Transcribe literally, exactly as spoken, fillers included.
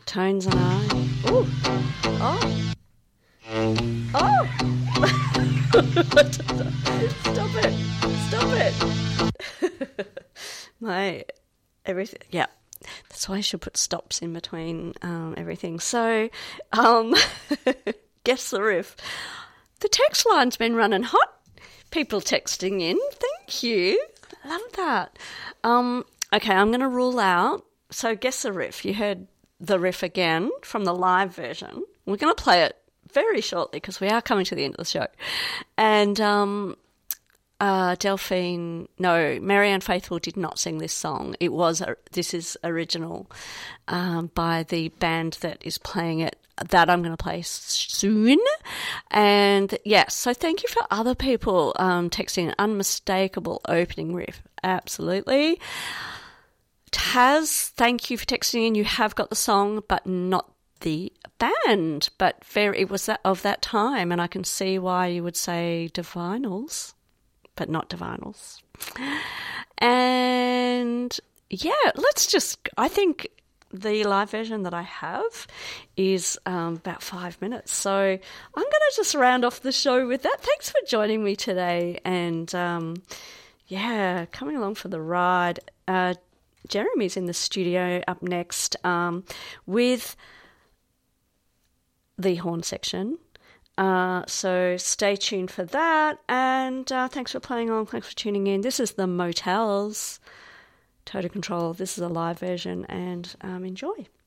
Tones and I. Ooh. Oh. Oh. Stop it. Stop it. My everything. Yeah. That's why I should put stops in between um, everything. So, um, guess the riff. The text line's been running hot. People texting in. Thank you. Love that. Um, okay, I'm going to rule out. So, guess the riff. You heard the riff again from the live version. We're going to play it very shortly because we are coming to the end of the show. And um, uh, Delphine, no, Marianne Faithfull did not sing this song. It was a, this is original um, by the band that is playing it. That I'm going to play soon. And yes, so thank you for other people um, texting an unmistakable opening riff. Absolutely. Taz, thank you for texting in. You have got the song, but not the band. But very, it was that of that time, and I can see why you would say Divinals, but not Divinals. And yeah, let's just, I think the live version that I have is um, about five minutes. So I'm going to just round off the show with that. Thanks for joining me today. And um, yeah, coming along for the ride. Uh, Jeremy's in the studio up next um, with the horn section. Uh, so stay tuned for that. And uh, thanks for playing along. Thanks for tuning in. This is the Motels. Total Control. This is a live version, and um, enjoy.